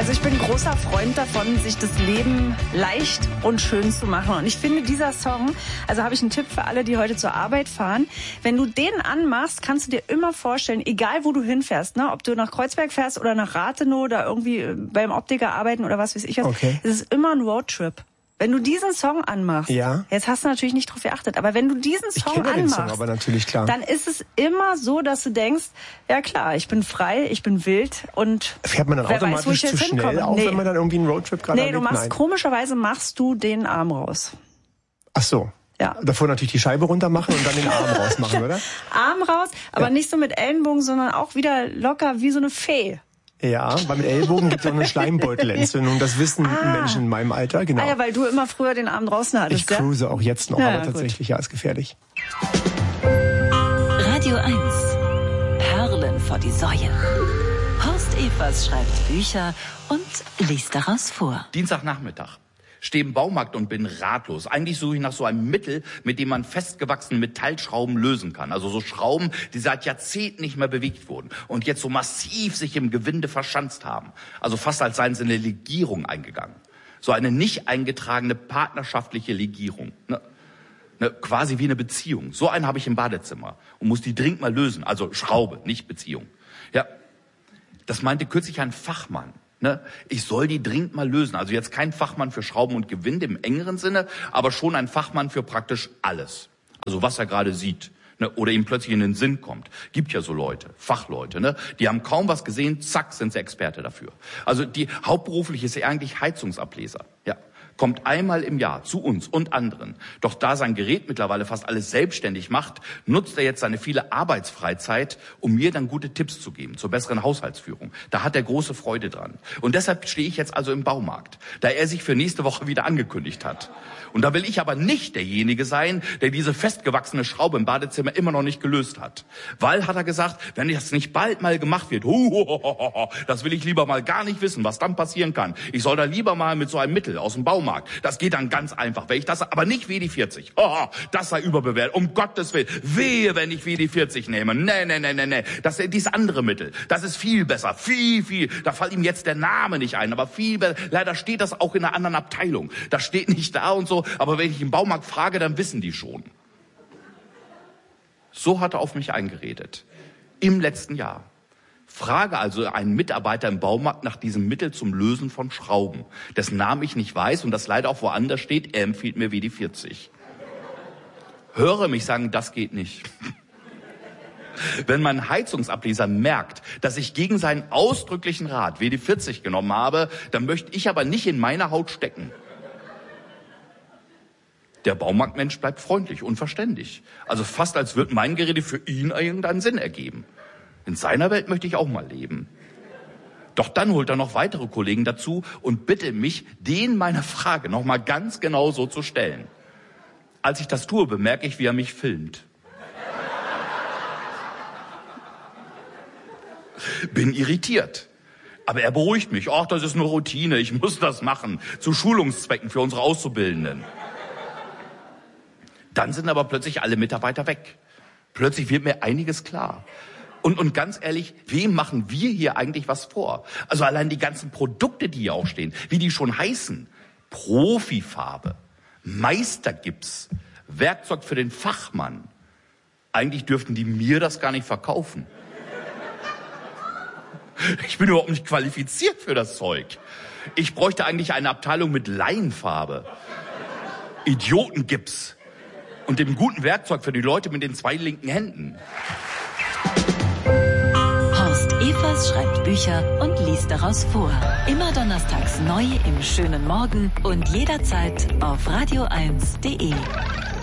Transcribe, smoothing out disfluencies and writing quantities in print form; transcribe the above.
Also ich bin großer Freund davon, sich das Leben leicht und schön zu machen. Und ich finde, dieser Song, also habe ich einen Tipp für alle, die heute zur Arbeit fahren. Wenn du den anmachst, kannst du dir immer vorstellen, egal wo du hinfährst, ne, ob du nach Kreuzberg fährst oder nach Rathenow oder irgendwie beim Optiker arbeiten oder was weiß ich was, es ist immer ein Roadtrip. Wenn du diesen Song anmachst, jetzt hast du natürlich nicht drauf geachtet, aber wenn du diesen Song anmachst, Song, aber natürlich, klar. Dann ist es immer so, dass du denkst, ja klar, ich bin frei, ich bin wild und fährt man dann automatisch zu schnell auf, wenn man dann irgendwie einen Roadtrip gerade erlebt? Komischerweise machst du den Arm raus. Ach so. Ja. Davor natürlich die Scheibe runter machen und dann den Arm rausmachen, oder? Arm raus, aber nicht so mit Ellenbogen, sondern auch wieder locker wie so eine Fee. Ja, weil mit Ellbogen gibt es auch eine Schleimbeutelentzündung. Das wissen Menschen in meinem Alter, genau. Ah ja, weil du immer früher den Arm draußen hattest, Ich cruise auch jetzt noch, aber tatsächlich, ist gefährlich. Radio 1. Perlen vor die Säue. Horst Evers schreibt Bücher und liest daraus vor. Dienstagnachmittag. Stehe im Baumarkt und bin ratlos. Eigentlich suche ich nach so einem Mittel, mit dem man festgewachsene Metallschrauben lösen kann. Also so Schrauben, die seit Jahrzehnten nicht mehr bewegt wurden und jetzt so massiv sich im Gewinde verschanzt haben. Also fast als seien sie eine Legierung eingegangen. So eine nicht eingetragene partnerschaftliche Legierung. Quasi wie eine Beziehung. So einen habe ich im Badezimmer und muss die dringend mal lösen. Also Schraube, nicht Beziehung. Ja, das meinte kürzlich ein Fachmann. Ich soll die dringend mal lösen. Also jetzt kein Fachmann für Schrauben und Gewinde im engeren Sinne, aber schon ein Fachmann für praktisch alles. Also was er gerade sieht, oder ihm plötzlich in den Sinn kommt. Gibt ja so Leute, Fachleute, die haben kaum was gesehen, zack, sind sie Experte dafür. Also die hauptberuflich ist er eigentlich Heizungsableser. Ja. Kommt einmal im Jahr zu uns und anderen. Doch da sein Gerät mittlerweile fast alles selbstständig macht, nutzt er jetzt seine viele Arbeitsfreizeit, um mir dann gute Tipps zu geben zur besseren Haushaltsführung. Da hat er große Freude dran. Und deshalb stehe ich jetzt also im Baumarkt, da er sich für nächste Woche wieder angekündigt hat. Und da will ich aber nicht derjenige sein, der diese festgewachsene Schraube im Badezimmer immer noch nicht gelöst hat. Weil, hat er gesagt, wenn das nicht bald mal gemacht wird, das will ich lieber mal gar nicht wissen, was dann passieren kann. Ich soll da lieber mal mit so einem Mittel aus dem Baumarkt. Das geht dann ganz einfach. Wenn ich das, aber nicht WD-40. Das sei überbewertet. Um Gottes Willen. Wehe, wenn ich WD-40 nehme. Nee. Das ist dieses andere Mittel. Das ist viel besser. Viel. Da fällt ihm jetzt der Name nicht ein, aber viel besser. Leider steht das auch in einer anderen Abteilung. Das steht nicht da und so. Aber wenn ich im Baumarkt frage, dann wissen die schon. So hat er auf mich eingeredet. Im letzten Jahr. Frage also einen Mitarbeiter im Baumarkt nach diesem Mittel zum Lösen von Schrauben, dessen Namen ich nicht weiß und das leider auch woanders steht, er empfiehlt mir WD-40. Höre mich sagen, das geht nicht. Wenn mein Heizungsableser merkt, dass ich gegen seinen ausdrücklichen Rat WD-40 genommen habe, dann möchte ich aber nicht in meiner Haut stecken. Der Baumarktmensch bleibt freundlich und verständig. Also fast als würde mein Gerede für ihn irgendeinen Sinn ergeben. In seiner Welt möchte ich auch mal leben. Doch dann holt er noch weitere Kollegen dazu und bittet mich, denen meine Frage noch mal ganz genau so zu stellen. Als ich das tue, bemerke ich, wie er mich filmt. Bin irritiert. Aber er beruhigt mich. Ach, das ist nur Routine, ich muss das machen. Zu Schulungszwecken für unsere Auszubildenden. Dann sind aber plötzlich alle Mitarbeiter weg. Plötzlich wird mir einiges klar. Und ganz ehrlich, wem machen wir hier eigentlich was vor? Also allein die ganzen Produkte, die hier auch stehen, wie die schon heißen. Profifarbe, Meistergips, Werkzeug für den Fachmann. Eigentlich dürften die mir das gar nicht verkaufen. Ich bin überhaupt nicht qualifiziert für das Zeug. Ich bräuchte eigentlich eine Abteilung mit Laienfarbe, Idiotengips und dem guten Werkzeug für die Leute mit den 2 linken Händen. Horst Evers schreibt Bücher und liest daraus vor. Immer donnerstags neu im schönen Morgen und jederzeit auf radio1.de.